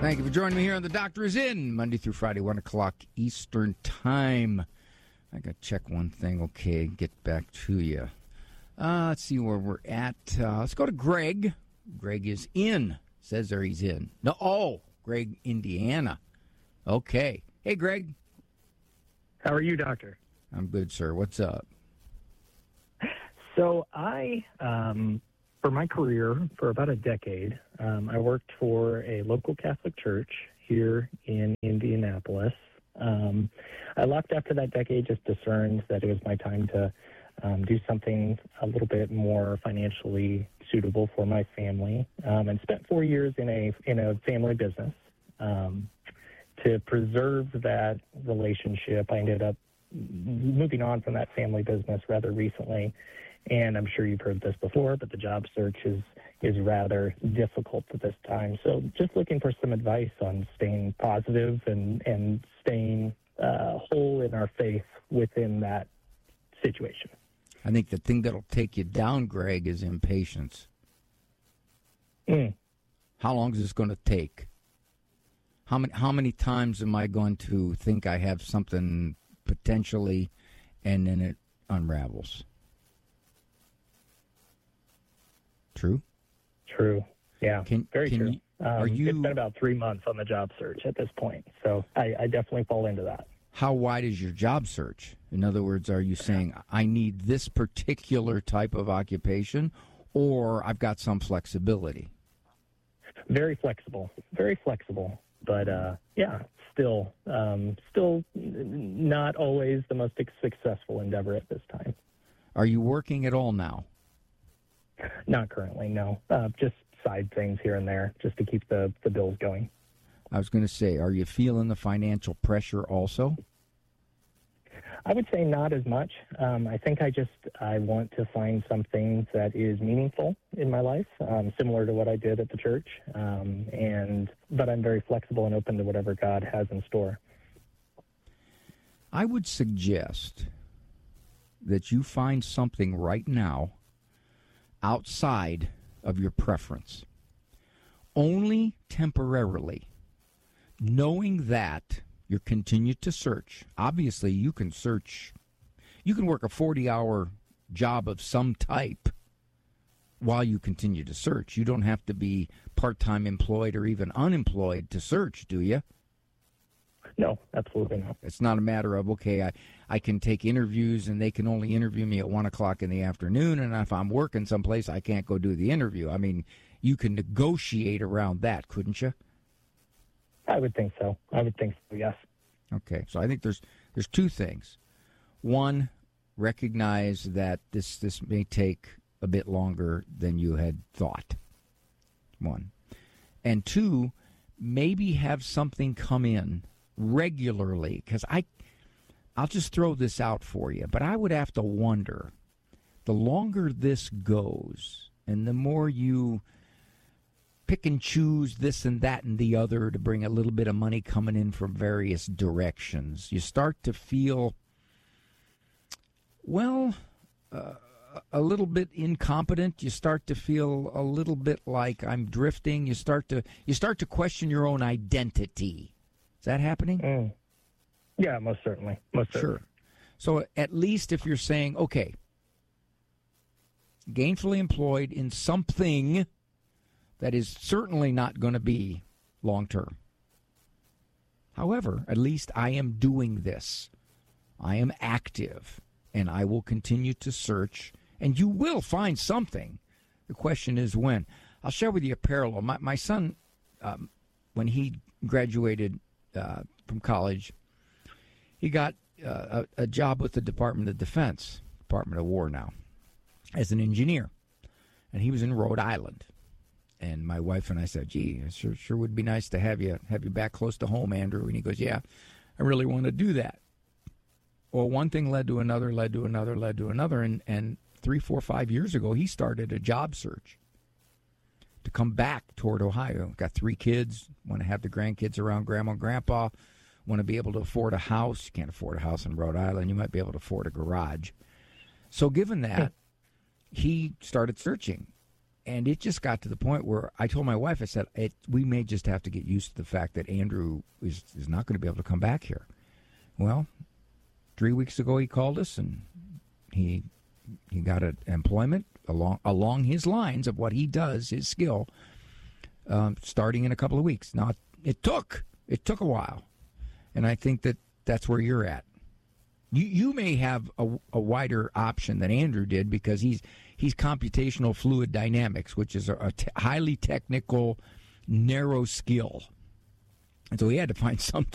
Thank you for joining me here on The Doctor Is In, Monday through Friday, 1 o'clock Eastern Time. I got to check one thing. Okay, get back to you. Let's see where we're at. Let's go to Greg. Greg is in. Says there he's in. No, Greg, Indiana. Okay. Hey, Greg. How are you, Doctor? I'm good, sir. What's up? So I, for my career, for about a decade, I worked for a local Catholic church here in Indianapolis. I left after that decade, just discerned that it was my time to do something a little bit more financially suitable for my family, and spent 4 years in a family business. To preserve that relationship, I ended up moving on from that family business rather recently. And I'm sure you've heard this before, but the job search is rather difficult at this time. So just looking for some advice on staying positive and staying whole in our faith within that situation. I think the thing that'll take you down, Greg, is impatience. How long is this going to take? How many times am I going to think I have something potentially, and then it unravels? True? True. Yeah. Very true. It's been about 3 months on the job search at this point, so I definitely fall into that. How wide is your job search? In other words, are you saying, I need this particular type of occupation, or I've got some flexibility? Very flexible. Very flexible. But, still not always the most successful endeavor at this time. Are you working at all now? Not currently, no. Just side things here and there, just to keep the bills going. I was going to say, are you feeling the financial pressure also? I would say not as much. I think I want to find something that is meaningful in my life, similar to what I did at the church. But I'm very flexible and open to whatever God has in store. I would suggest that you find something right now outside of your preference, only temporarily, knowing that you continue to search. Obviously, you can search. You can work a 40-hour job of some type while you continue to search. You don't have to be part-time employed or even unemployed to search, do you? No, absolutely not. It's not a matter of, okay, I can take interviews and they can only interview me at 1 o'clock in the afternoon, and if I'm working someplace, I can't go do the interview. I mean, you can negotiate around that, couldn't you? I would think so. Yes. Okay, so I think there's two things. One, recognize that this may take a bit longer than you had thought. One. And two, maybe have something come in regularly, because I'll just throw this out for you, but I would have to wonder, the longer this goes and the more you pick and choose this and that and the other to bring a little bit of money coming in from various directions, you start to feel, a little bit incompetent. You start to feel a little bit like I'm drifting. You start to question your own identity. Is that happening? Yeah, most certainly. Sure. So at least if you're saying, okay, gainfully employed in something that is certainly not going to be long-term. However, at least I am doing this. I am active, and I will continue to search, and you will find something. The question is when. I'll share with you a parallel. My son, when he graduated from college, he got a job with the Department of Defense, Department of War now, as an engineer, and he was in Rhode Island. And my wife and I said, gee, it sure would be nice to have you back close to home, Andrew. And he goes, yeah, I really want to do that. Well, one thing led to another, and 3, 4, 5 years ago, he started a job search to come back toward Ohio. Got 3 kids, want to have the grandkids around Grandma and Grandpa, want to be able to afford a house. You can't afford a house in Rhode Island. You might be able to afford a garage. So given that, he started searching. And it just got to the point where I told my wife, I said, we may just have to get used to the fact that Andrew is not going to be able to come back here. Well, 3 weeks ago he called us, and he got an employment along his lines of what he does, his skill, starting in a couple of weeks. Now, it took a while, and I think that's where you're at. You may have a wider option than Andrew did because he's computational fluid dynamics, which is a highly technical, narrow skill. And so he had to find something